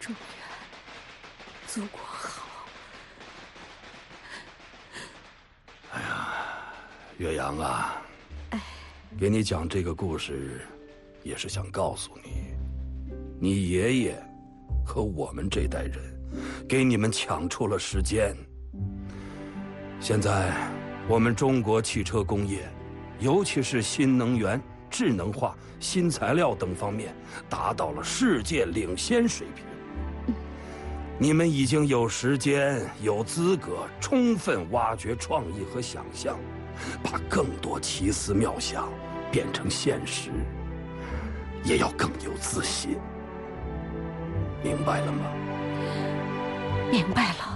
中原，祖国好。 哎呀，岳阳啊，给你讲这个故事，也是想告诉你，你爷爷和我们这代人，给你们抢出了时间。现在，我们中国汽车工业，尤其是新能源、智能化、新材料等方面，达到了世界领先水平。你们已经有时间、有资格充分挖掘创意和想象，把更多奇思妙想变成现实，也要更有自信。明白了吗？ 明白了。